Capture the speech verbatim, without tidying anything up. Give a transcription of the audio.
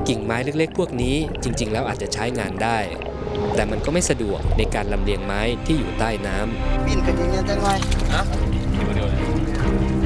กิ่งไม้เล็กๆพวกนี้จริงๆแล้วอาจจะใช้งานได้แต่มันก็ไม่สะดวกในการลำเลียงไม้ที่อยู่ใต้น้ำปีนขึ้นอย่างเงี้ยจังไงฮะอยู่เดียวเลย